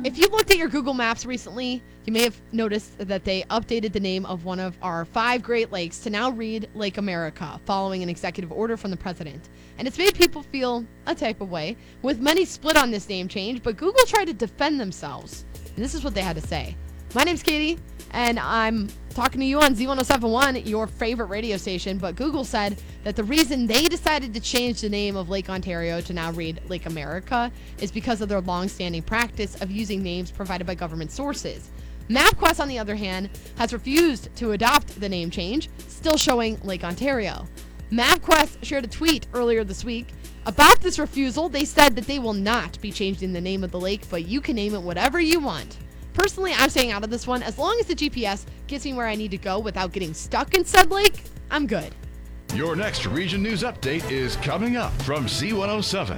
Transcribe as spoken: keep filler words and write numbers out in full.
If you looked at your Google Maps recently, you may have noticed that they updated the name of one of our five Great Lakes to now read Lake America, following an executive order from the president. And it's made people feel a type of way, with many split on this name change, but Google tried to defend themselves. And this is what they had to say. My name's Katie, and I'm talking to you on Z one oh seven point one, your favorite radio station, but Google said that the reason they decided to change the name of Lake Ontario to now read Lake America is because of their long-standing practice of using names provided by government sources. MapQuest, on the other hand, has refused to adopt the name change, still showing Lake Ontario. MapQuest shared a tweet earlier this week about this refusal. They said that they will not be changing the name of the lake, but you can name it whatever you want. Personally, I'm staying out of this one. As long as the G P S gets me where I need to go without getting stuck in said lake, I'm good. Your next Region News Update is coming up from Z one oh seven.